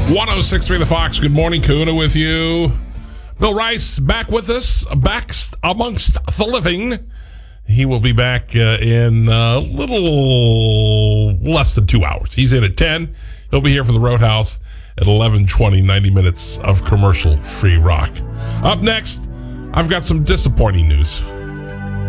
106.3 The Fox. Good morning, Kuna with you. Bill Rice back with us, back amongst the living. He will be back in a little less than 2 hours. He's in at 10. He'll be here for the Roadhouse at 11:20, 90 minutes of commercial-free rock. Up next, I've got some disappointing news.